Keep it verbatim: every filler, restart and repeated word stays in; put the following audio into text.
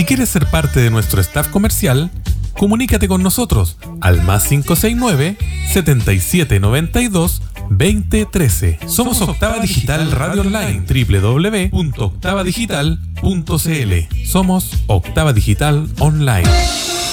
quieres ser parte de nuestro staff comercial, comunícate con nosotros al más cinco seis nueve, setenta y siete noventa y dos, veinte trece. Somos Octava Digital Radio Online, doble u doble u doble u punto octava digital punto c l. Somos Octava Digital Online.